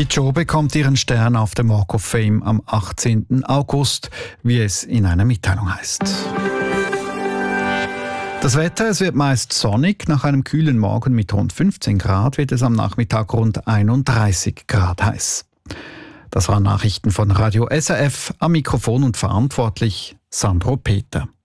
Cho bekommt ihren Stern auf dem Walk of Fame am 18. August, wie es in einer Mitteilung heißt. Das Wetter, es wird meist sonnig. Nach einem kühlen Morgen mit rund 15 Grad wird es am Nachmittag rund 31 Grad heiß. Das waren Nachrichten von Radio SRF. Am Mikrofon und verantwortlich Sandro Peter.